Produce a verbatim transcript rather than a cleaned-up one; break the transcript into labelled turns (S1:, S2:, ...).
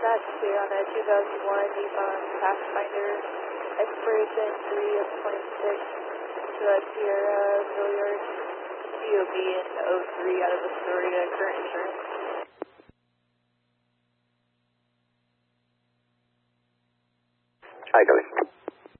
S1: That's clear on a two thousand one Nissan Pathfinder, expiration three of twenty-six, to a Sierra Villiers, C O B in oh three out of Astoria, current insurance.
S2: Hi, Cody.